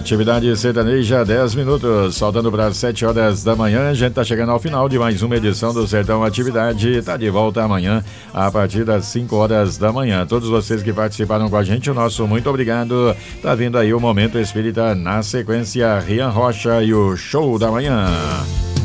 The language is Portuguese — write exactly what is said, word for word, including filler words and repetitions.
Atividade sertaneja, dez minutos, faltando para sete horas da manhã. A gente tá chegando ao final de mais uma edição do Sertão Atividade. Tá de volta amanhã, a partir das cinco horas da manhã. Todos vocês que participaram com a gente, o nosso muito obrigado. Tá vindo aí o Momento Espírita, na sequência, Rian Rocha e o Show da Manhã.